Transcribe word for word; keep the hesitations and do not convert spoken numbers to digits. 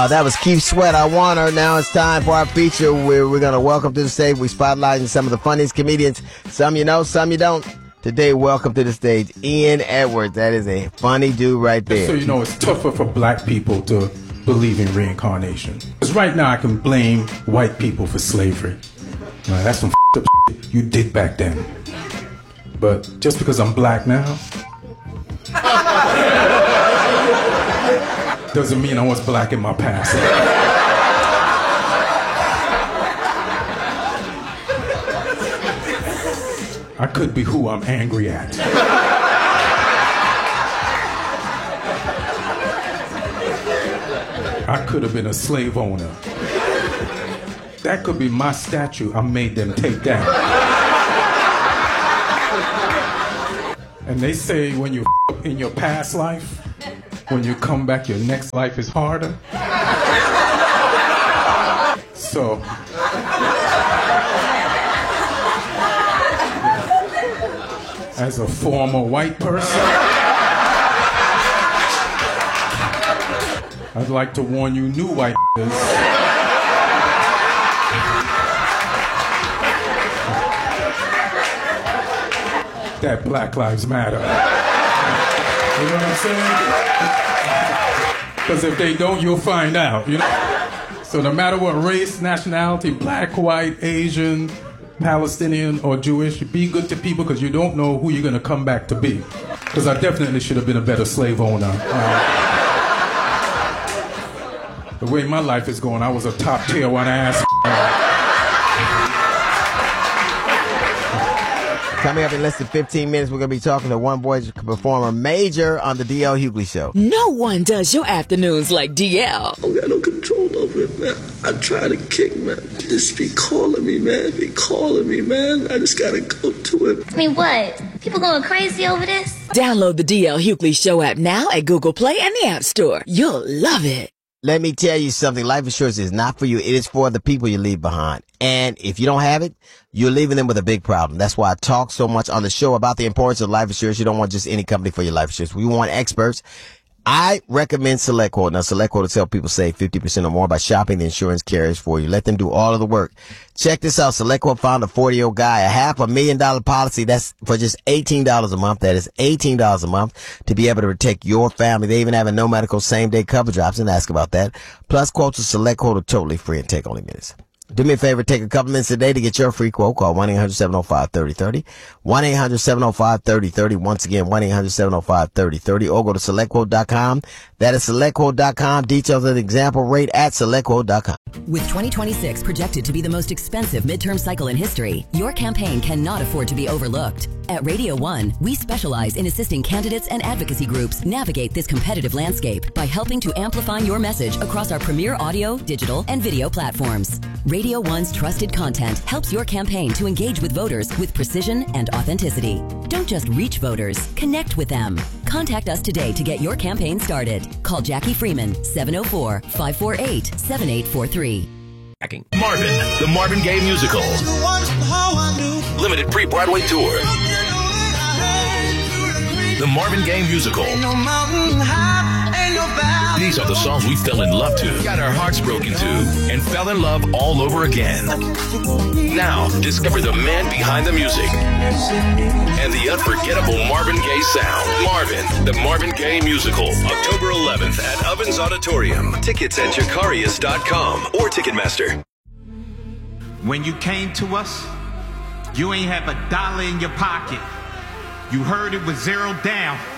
Uh, that was Keith Sweat, I Want Her. Now it's time for our feature where we're going to welcome to the stage. We spotlighting some of the funniest comedians. Some you know, some you don't. Today, welcome to the stage, Ian Edwards. That is a funny dude right there. So, you know, it's tougher for black people to believe in reincarnation. Because right now I can blame white people for slavery. Now, that's some f***ed up shit you did back then. But just because I'm black now doesn't mean I was black in my past. I could be who I'm angry at. I could have been a slave owner. That could be my statue I made them take down. And they say when you f- in your past life, when you come back, your next life is harder. So, as a former white person, I'd like to warn you new white that Black Lives Matter. You know what I'm saying? Because if they don't, you'll find out, you know? So no matter what race, nationality, black, white, Asian, Palestinian, or Jewish, be good to people because you don't know who you're going to come back to be. Because I definitely should have been a better slave owner. Uh, the way my life is going, I was a top tier one ass. Coming up in less than fifteen minutes, we're going to be talking to one voice performer, Major, on the D L Hughley Show. No one does your afternoons like D L. I don't got no control over it, man. I try to kick, man. Just be calling me, man. Be calling me, man. I just got to go to it. I mean, what? People going crazy over this? Download the D L Hughley Show app now at Google Play and the App Store. You'll love it. Let me tell you something. Life insurance is not for you. It is for the people you leave behind. And if you don't have it, you're leaving them with a big problem. That's why I talk so much on the show about the importance of life insurance. You don't want just any company for your life insurance. We want experts. I recommend SelectQuote. Now, SelectQuote has helped people save fifty percent or more by shopping the insurance carriers for you. Let them do all of the work. Check this out. SelectQuote found a forty-year-old guy, a half a million dollar policy. That's for just eighteen dollars a month. That is eighteen dollars a month to be able to protect your family. They even have a no medical same day coverage option. Ask about that. Plus, quotes with SelectQuote are totally free and take only minutes. Do me a favor, take a couple minutes a day to get your free quote. Call one eight hundred seven oh five three oh three oh. one eight hundred seven oh five three oh three oh. Once again, one eight hundred seven oh five three oh three oh. Or go to select quote dot com. That is select quote dot com. Details of the example rate at select quote dot com. With twenty twenty-six projected to be the most expensive midterm cycle in history, your campaign cannot afford to be overlooked. At Radio One, we specialize in assisting candidates and advocacy groups navigate this competitive landscape by helping to amplify your message across our premier audio, digital, and video platforms. Radio One's trusted content helps your campaign to engage with voters with precision and authenticity. Don't just reach voters, connect with them. Contact us today to get your campaign started. Call Jackie Freeman, seven oh four, five four eight, seven eight four three. Marvin, the Marvin Gaye Musical. Limited pre-Broadway tour. The Marvin Gaye Musical. These are the songs we fell in love to, got our hearts broken to, and fell in love all over again. Now, discover the man behind the music and the unforgettable Marvin Gaye sound. Marvin, the Marvin Gaye Musical, October eleventh at Ovens Auditorium. Tickets at Jacarius dot com or Ticketmaster. When you came to us, you ain't have a dollar in your pocket. You heard it was zero down.